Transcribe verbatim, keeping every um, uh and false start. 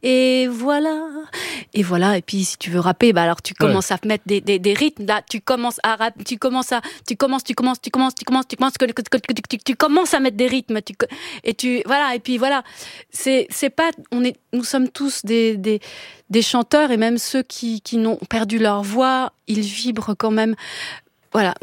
Et voilà, et voilà. Et puis si tu veux rapper, bah alors tu commences ouais. à mettre des, des, des rythmes. Là, tu commences à rap, tu commences à, tu commences, tu commences, tu commences, tu commences, tu commences, tu, tu, tu, tu commences à mettre des rythmes. Tu, et tu, voilà. Et puis voilà, c'est, c'est pas, on est, nous sommes tous des, des, des chanteurs et même ceux qui, qui n'ont perdu leur voix, ils vibrent quand même. Voilà.